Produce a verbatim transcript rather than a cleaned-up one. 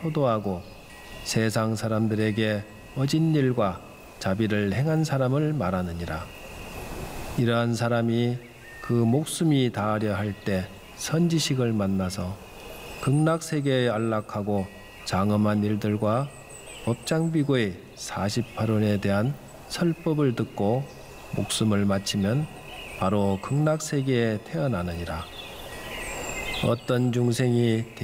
효도하고 세상 사람들에게 어진 일과 자비를 행한 사람을 말하느니라. 이러한 사람이 그 목숨이 다하려 할 때 선지식을 만나서 극락세계에 안락하고 장엄한 일들과 법장비고의 사십팔 원에 대한 설법을 듣고 목숨을 마치면 바로 극락세계에 태어나느니라. 어떤 중생이